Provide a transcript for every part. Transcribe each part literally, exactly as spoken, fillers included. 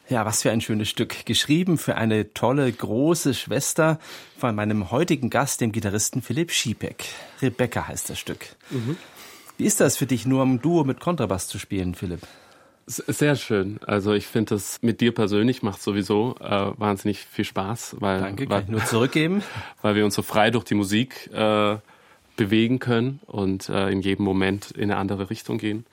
Ja, was für ein schönes Stück. Geschrieben für eine tolle, große Schwester von meinem heutigen Gast, dem Gitarristen Philipp Schiepeck. Rebecca heißt das Stück. Mhm. Wie ist das für dich, nur im Duo mit Kontrabass zu spielen, Philipp? Sehr schön. Also ich finde, das mit dir persönlich macht sowieso äh, wahnsinnig viel Spaß. Weil, Danke, kann weil, ich nur zurückgeben. Weil wir uns so frei durch die Musik äh, bewegen können und äh, in jedem Moment in eine andere Richtung gehen.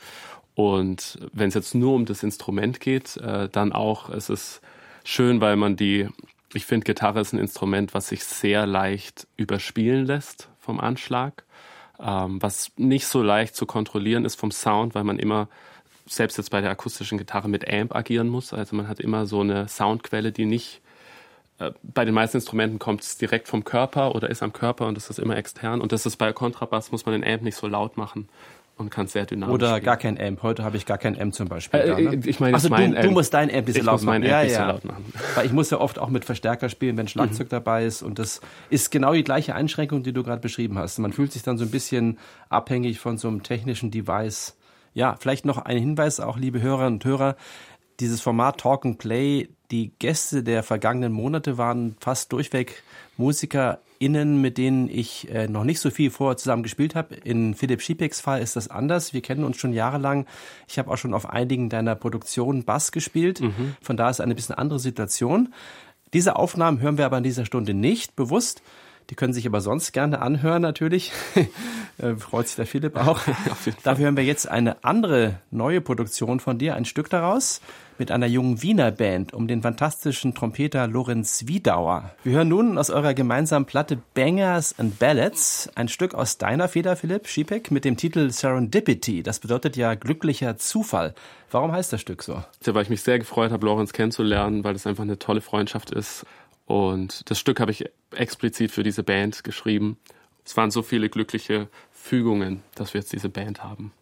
Und wenn es jetzt nur um das Instrument geht, äh, dann auch, es ist schön, weil man die, ich finde, Gitarre ist ein Instrument, was sich sehr leicht überspielen lässt vom Anschlag, ähm, was nicht so leicht zu kontrollieren ist vom Sound, weil man immer, selbst jetzt bei der akustischen Gitarre, mit Amp agieren muss. Also man hat immer so eine Soundquelle, die nicht, äh, bei den meisten Instrumenten kommt es direkt vom Körper oder ist am Körper und das ist immer extern. Und das ist bei Kontrabass, muss man den Amp nicht so laut machen. Und kann sehr dynamisch Oder spielen. Gar kein Amp. Heute habe ich gar kein Amp zum Beispiel. Äh, da, ne? Ich meine, also mein du, Amp, du musst dein Amp nicht so laut machen. Ich muss mein Amp ja, ja. so laut machen. Weil ich muss ja oft auch mit Verstärker spielen, wenn Schlagzeug mhm. dabei ist. Und das ist genau die gleiche Einschränkung, die du gerade beschrieben hast. Man fühlt sich dann so ein bisschen abhängig von so einem technischen Device. Ja, vielleicht noch ein Hinweis auch, liebe Hörerinnen und Hörer. Dieses Format Talk and Play, die Gäste der vergangenen Monate waren fast durchweg MusikerInnen, mit denen ich äh, noch nicht so viel vorher zusammen gespielt habe. In Philipp Schiepecks Fall ist das anders. Wir kennen uns schon jahrelang. Ich habe auch schon auf einigen deiner Produktionen Bass gespielt. Mhm. Von daher ist eine bisschen andere Situation. Diese Aufnahmen hören wir aber in dieser Stunde nicht bewusst. Die können sich aber sonst gerne anhören natürlich. äh, freut sich der Philipp auch. Dafür hören wir jetzt eine andere neue Produktion von dir, ein Stück daraus, mit einer jungen Wiener Band um den fantastischen Trompeter Lorenz Wiedauer. Wir hören nun aus eurer gemeinsamen Platte Bangers and Ballads ein Stück aus deiner Feder, Philipp Schiepeck, mit dem Titel Serendipity. Das bedeutet ja glücklicher Zufall. Warum heißt das Stück so? Ja, weil ich mich sehr gefreut habe, Lorenz kennenzulernen, weil es einfach eine tolle Freundschaft ist. Und das Stück habe ich explizit für diese Band geschrieben. Es waren so viele glückliche Fügungen, dass wir jetzt diese Band haben.